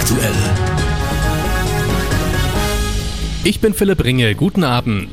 aktuell. Ich bin Philipp Ringe, guten Abend.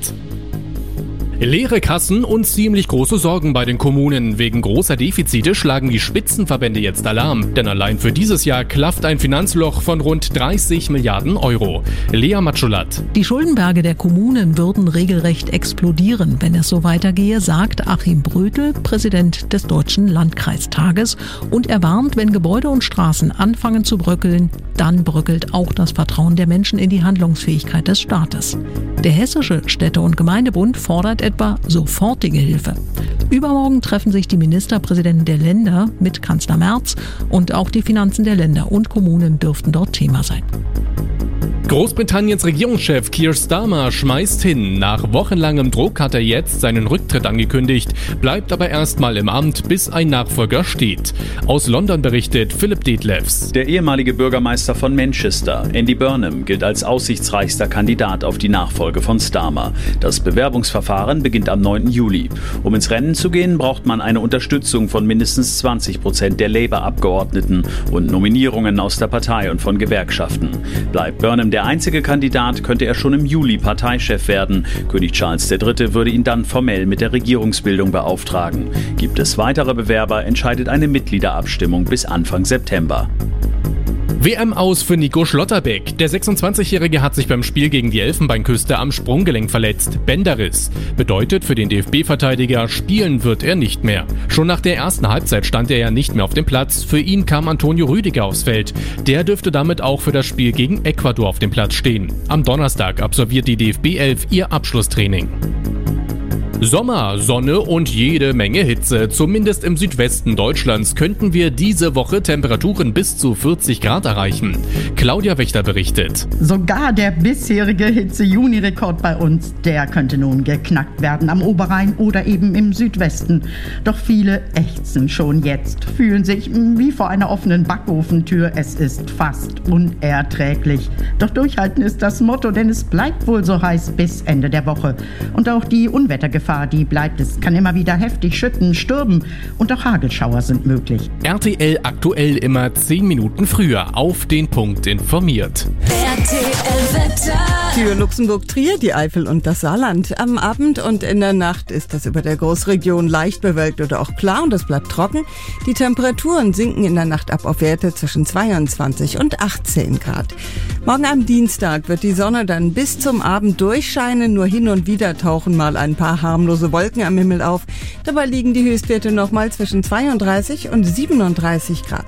Leere Kassen und ziemlich große Sorgen bei den Kommunen. Wegen großer Defizite schlagen die Spitzenverbände jetzt Alarm. Denn allein für dieses Jahr klafft ein Finanzloch von rund 30 Milliarden Euro. Lea Matschulat. Die Schuldenberge der Kommunen würden regelrecht explodieren, wenn es so weitergehe, sagt Achim Brötel, Präsident des Deutschen Landkreistages. Und er warnt, wenn Gebäude und Straßen anfangen zu bröckeln, dann bröckelt auch das Vertrauen der Menschen in die Handlungsfähigkeit des Staates. Der Hessische Städte- und Gemeindebund fordert etwa sofortige Hilfe. Übermorgen treffen sich die Ministerpräsidenten der Länder mit Kanzler Merz und auch die Finanzen der Länder und Kommunen dürften dort Thema sein. Großbritanniens Regierungschef Keir Starmer schmeißt hin. Nach wochenlangem Druck hat er jetzt seinen Rücktritt angekündigt, bleibt aber erstmal im Amt, bis ein Nachfolger steht. Aus London berichtet Philipp Detlefs. Der ehemalige Bürgermeister von Manchester, Andy Burnham, gilt als aussichtsreichster Kandidat auf die Nachfolge von Starmer. Das Bewerbungsverfahren beginnt am 9. Juli. Um ins Rennen zu gehen, braucht man eine Unterstützung von mindestens 20% der Labour-Abgeordneten und Nominierungen aus der Partei und von Gewerkschaften. Bleibt Burnham der einzige Kandidat, könnte er schon im Juli Parteichef werden. König Charles III. Würde ihn dann formell mit der Regierungsbildung beauftragen. Gibt es weitere Bewerber, entscheidet eine Mitgliederabstimmung bis Anfang September. WM aus für Nico Schlotterbeck. Der 26-Jährige hat sich beim Spiel gegen die Elfenbeinküste am Sprunggelenk verletzt. Bänderriss. Bedeutet für den DFB-Verteidiger, spielen wird er nicht mehr. Schon nach der ersten Halbzeit stand er ja nicht mehr auf dem Platz. Für ihn kam Antonio Rüdiger aufs Feld. Der dürfte damit auch für das Spiel gegen Ecuador auf dem Platz stehen. Am Donnerstag absolviert die DFB-11 ihr Abschlusstraining. Sommer, Sonne und jede Menge Hitze. Zumindest im Südwesten Deutschlands könnten wir diese Woche Temperaturen bis zu 40 Grad erreichen. Claudia Wächter berichtet. Sogar der bisherige Hitze-Juni-Rekord bei uns, der könnte nun geknackt werden am Oberrhein oder eben im Südwesten. Doch viele ächzen schon jetzt, fühlen sich wie vor einer offenen Backofentür. Es ist fast unerträglich. Doch durchhalten ist das Motto, denn es bleibt wohl so heiß bis Ende der Woche. Und auch die Unwettergefahr, die bleibt. Es kann immer wieder heftig schütten, stürmen und auch Hagelschauer sind möglich. RTL aktuell immer 10 Minuten früher auf den Punkt informiert. RTL Wetter. Für Luxemburg-Trier, die Eifel und das Saarland. Am Abend und in der Nacht ist es über der Großregion leicht bewölkt oder auch klar und es bleibt trocken. Die Temperaturen sinken in der Nacht ab auf Werte zwischen 22 und 18 Grad. Morgen am Dienstag wird die Sonne dann bis zum Abend durchscheinen. Nur hin und wieder tauchen mal ein paar harmlose Wolken am Himmel auf. Dabei liegen die Höchstwerte nochmal zwischen 32 und 37 Grad.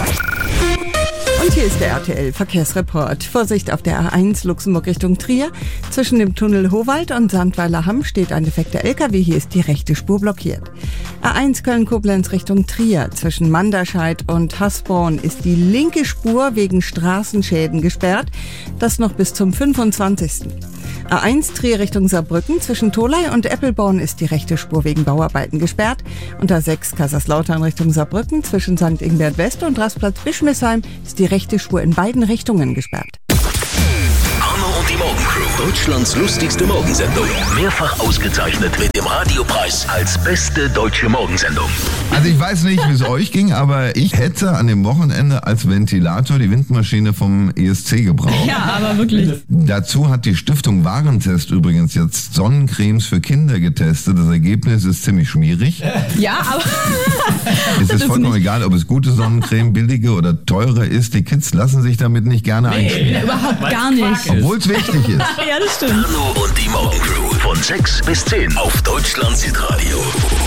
Und hier ist der RTL-Verkehrsreport. Vorsicht auf der A1 Luxemburg Richtung Trier. Zwischen dem Tunnel Howald und Sandweiler Hamm steht ein defekter LKW. Hier ist die rechte Spur blockiert. A1 Köln-Koblenz Richtung Trier. Zwischen Manderscheid und Hasborn ist die linke Spur wegen Straßenschäden gesperrt. Das noch bis zum 25. A1 Trier Richtung Saarbrücken. Zwischen Tholey und Eppelborn ist die rechte Spur wegen Bauarbeiten gesperrt. Und A6 Kaiserslautern Richtung Saarbrücken. Zwischen St. Ingbert West und Rastplatz Bischmisheim ist die rechte Spur in beiden Richtungen gesperrt. Arno und die Morgencrew. Deutschlands lustigste Morgensendung. Mehrfach ausgezeichnet mit dem Radiopreis als beste deutsche Morgensendung. Also ich weiß nicht, wie es euch ging, aber ich hätte an dem Wochenende als Ventilator die Windmaschine vom ESC gebraucht. Ja, aber wirklich. Dazu hat die Stiftung Warentest übrigens jetzt Sonnencremes für Kinder getestet. Das Ergebnis ist ziemlich schmierig. Ja, aber... Es ist vollkommen egal, ob es gute Sonnencreme, billige oder teure ist. Die Kids lassen sich damit nicht gerne einschmieren. Überhaupt gar nicht. Obwohl es wichtig ist. Ja, das stimmt. Arno und die Morgencrew. Von 6 bis 10 auf Deutschlands Hitradio.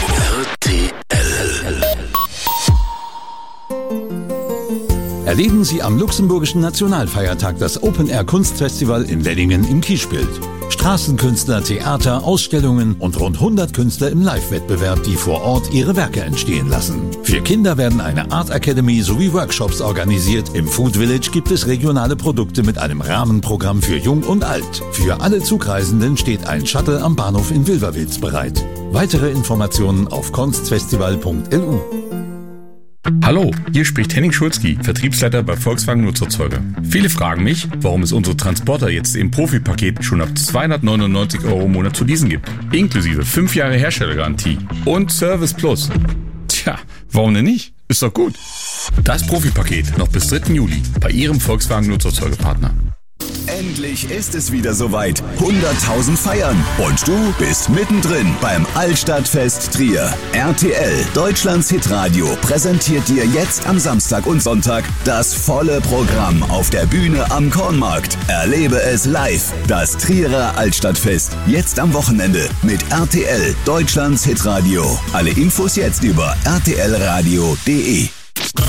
RTL. Erleben Sie am Luxemburgischen Nationalfeiertag das Open-Air-Kunstfestival in Weddingen im Kiesbild. Straßenkünstler, Theater, Ausstellungen und rund 100 Künstler im Live-Wettbewerb, die vor Ort ihre Werke entstehen lassen. Für Kinder werden eine Art Academy sowie Workshops organisiert. Im Food Village gibt es regionale Produkte mit einem Rahmenprogramm für Jung und Alt. Für alle Zugreisenden steht ein Shuttle am Bahnhof in Wilverwils bereit. Weitere Informationen auf kunstfestival.lu. Hallo, hier spricht Henning Schulzki, Vertriebsleiter bei Volkswagen Nutzerzeuger. Viele fragen mich, warum es unsere Transporter jetzt im Profi-Paket schon ab 299 € im Monat zu leasen gibt. Inklusive 5 Jahre Herstellergarantie und Service Plus. Tja, warum denn nicht? Ist doch gut. Das Profipaket noch bis 3. Juli bei Ihrem Volkswagen Nutzfahrzeugepartner. Endlich ist es wieder soweit. 100.000 feiern. Und du bist mittendrin beim Altstadtfest Trier. RTL, Deutschlands Hitradio, präsentiert dir jetzt am Samstag und Sonntag das volle Programm auf der Bühne am Kornmarkt. Erlebe es live. Das Trierer Altstadtfest. Jetzt am Wochenende mit RTL, Deutschlands Hitradio. Alle Infos jetzt über rtlradio.de.